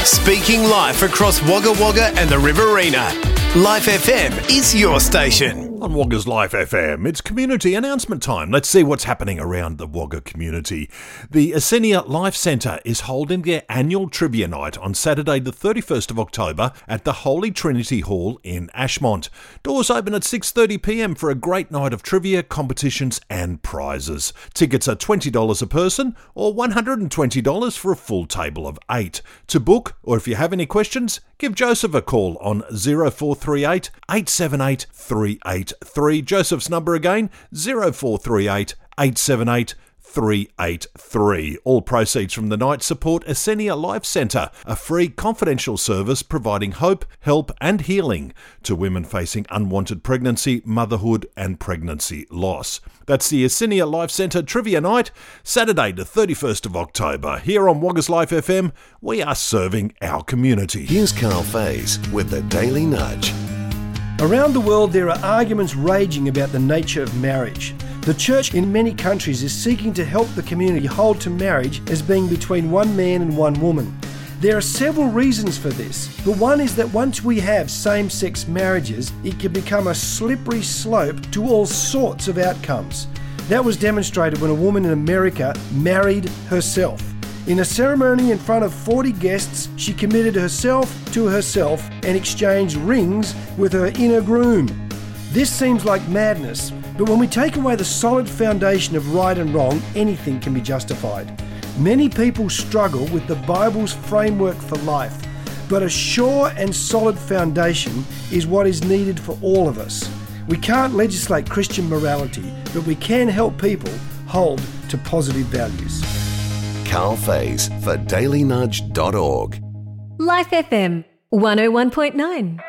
Speaking life across Wagga Wagga and the Riverina. Life FM is your station. On Wagga's Life FM, it's community announcement time. Let's see what's happening around the Wagga community. The Asenia Life Centre is holding their annual trivia night on Saturday the 31st of October at the Holy Trinity Hall in Ashmont. Doors open at 6:30pm for a great night of trivia, competitions and prizes. Tickets are $20 a person or $120 for a full table of 8. To book, or if you have any questions, give Joseph a call on 0438 878 383. Joseph's number again, 0438 878 383. All proceeds from the night support Asenia Life Centre, a free confidential service providing hope, help and healing to women facing unwanted pregnancy, motherhood and pregnancy loss. That's the Asenia Life Centre Trivia Night, Saturday the 31st of October. Here on Wagga's Life FM, we are serving our community. Here's Carl Faze with the Daily Nudge. Around the world, there are arguments raging about the nature of marriage. The church in many countries is seeking to help the community hold to marriage as being between one man and one woman. There are several reasons for this, but one is that once we have same-sex marriages, it can become a slippery slope to all sorts of outcomes. That was demonstrated when a woman in America married herself. In a ceremony in front of 40 guests, she committed herself to herself and exchanged rings with her inner groom. This seems like madness, but when we take away the solid foundation of right and wrong, anything can be justified. Many people struggle with the Bible's framework for life, but a sure and solid foundation is what is needed for all of us. We can't legislate Christian morality, but we can help people hold to positive values. Carl Faze for dailynudge.org. Life FM 101.9.